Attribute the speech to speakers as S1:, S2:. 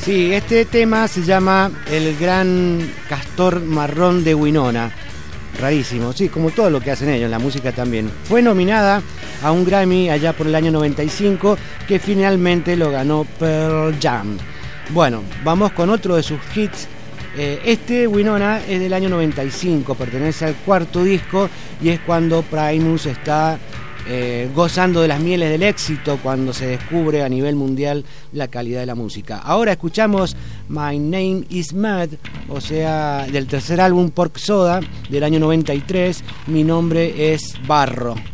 S1: Sí, este tema se llama El Gran Castor Marrón de Winona. Rarísimo, sí, como todo lo que hacen ellos, la música también. Fue nominada a un Grammy allá por el año 95, que finalmente lo ganó Pearl Jam. Bueno, vamos con otro de sus hits. Este Winona es del año 95, pertenece al cuarto disco y es cuando Primus está gozando de las mieles del éxito, cuando se descubre a nivel mundial la calidad de la música. Ahora escuchamos My Name is Mad, o sea, del tercer álbum Pork Soda del año 93, Mi nombre es Barro.